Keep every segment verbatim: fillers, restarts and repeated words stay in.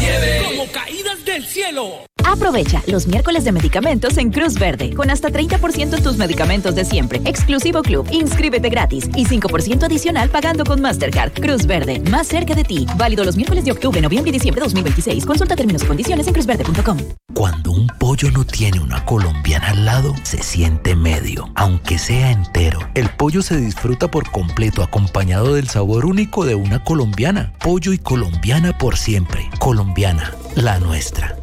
nieve como caídas del cielo. Aprovecha los miércoles de medicamentos en Cruz Verde, con hasta treinta por ciento en tus medicamentos de siempre. Exclusivo Club, inscríbete gratis y cinco por ciento adicional pagando con Mastercard. Cruz Verde, más cerca de ti. Válido los miércoles de octubre, noviembre y diciembre de dos mil veintiséis. Consulta términos y condiciones en cruz verde punto com. Cuando un pollo no tiene una colombiana al lado, se siente medio, aunque sea entero. El pollo se disfruta por completo, acompañado del sabor único de una colombiana. Pollo y colombiana por siempre. Colombiana, la nuestra.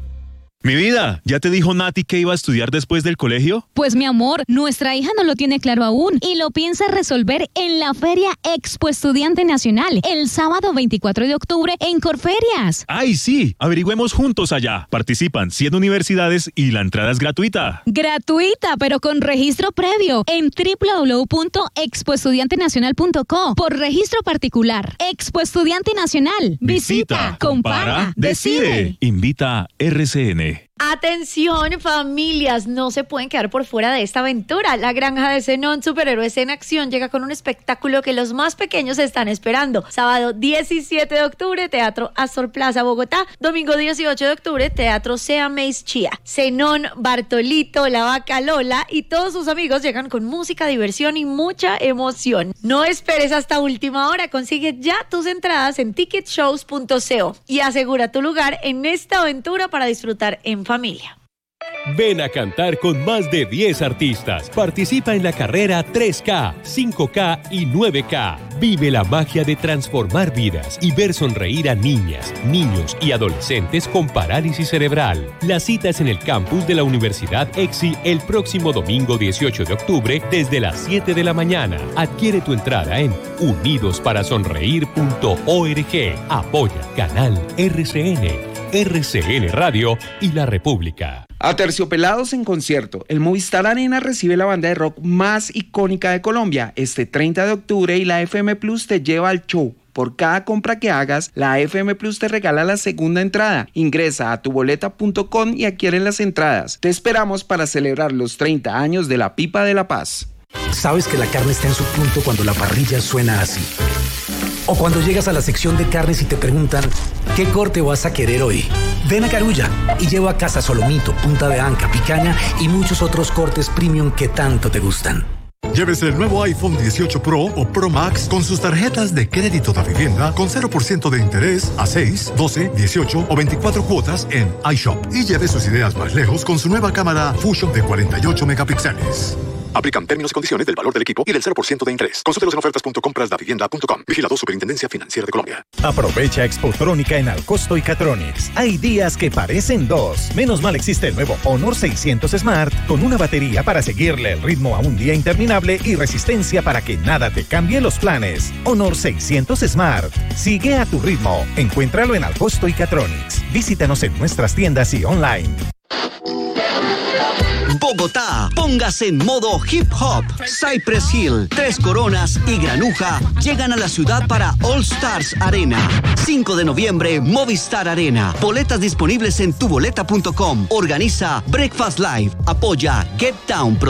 Mi vida, ¿ya te dijo Nati que iba a estudiar después del colegio? Pues mi amor, nuestra hija no lo tiene claro aún y lo piensa resolver en la Feria Expo Estudiante Nacional el sábado veinticuatro de octubre en Corferias. ¡Ay, sí! Averigüemos juntos allá. Participan cien universidades y la entrada es gratuita. Gratuita, pero con registro previo en doble u doble u doble u punto expo estudiante nacional punto co por registro particular. Expo Estudiante Nacional. Visita, Visita compara, compara, decide. decide. Invita R C N. Atención, familias, no se pueden quedar por fuera de esta aventura. La Granja de Zenón, Superhéroes en Acción, llega con un espectáculo que los más pequeños están esperando. Sábado diecisiete de octubre, Teatro Astor Plaza, Bogotá. Domingo dieciocho de octubre, Teatro Sea Mace Chía. Zenón, Bartolito, La Vaca Lola y todos sus amigos llegan con música, diversión y mucha emoción. No esperes hasta última hora, consigue ya tus entradas en ticket shows punto co y asegura tu lugar en esta aventura para disfrutar en familia. Ven a cantar con más de diez artistas. Participa en la carrera tres K, cinco K y nueve K. Vive la magia de transformar vidas y ver sonreír a niñas, niños y adolescentes con parálisis cerebral. La cita es en el campus de la Universidad EXI el próximo domingo dieciocho de octubre desde las siete de la mañana. Adquiere tu entrada en unidos para sonreír punto org. Apoya Canal R C N. R C N Radio y La República. Aterciopelados en concierto. El Movistar Arena recibe la banda de rock más icónica de Colombia este treinta de octubre y la F M Plus te lleva al show. Por cada compra que hagas, la F M Plus te regala la segunda entrada. Ingresa a tu boleta punto com y adquiere las entradas. Te esperamos para celebrar los treinta años de la Pipa de la Paz. Sabes que la carne está en su punto cuando la parrilla suena así. O cuando llegas a la sección de carnes y te preguntan, ¿qué corte vas a querer hoy? Ven a Carulla y lleva a casa solomito, punta de anca, picaña y muchos otros cortes premium que tanto te gustan. Llévese el nuevo iPhone dieciocho Pro o Pro Max con sus tarjetas de crédito de vivienda con cero por ciento de interés a seis, doce, dieciocho o veinticuatro cuotas en iShop. Y lleve sus ideas más lejos con su nueva cámara Fusion de cuarenta y ocho megapíxeles. Aplican términos y condiciones del valor del equipo y del cero por ciento de interés. Consúltelos en ofertas punto compras da vivienda punto com. Vigilado Superintendencia Financiera de Colombia. Aprovecha Expotrónica en Alcosto y Catronics. Hay días que parecen dos. Menos mal existe el nuevo Honor seiscientos Smart con una batería para seguirle el ritmo a un día interminable y resistencia para que nada te cambie los planes. Honor seiscientos Smart. Sigue a tu ritmo. Encuéntralo en Alcosto y Catronics. Visítanos en nuestras tiendas y online. Bogotá, póngase en modo hip hop. Cypress Hill, Tres Coronas y Granuja llegan a la ciudad para All Stars Arena. cinco de noviembre, Movistar Arena. Boletas disponibles en tu boleta punto com. Organiza Breakfast Live. Apoya Get Down.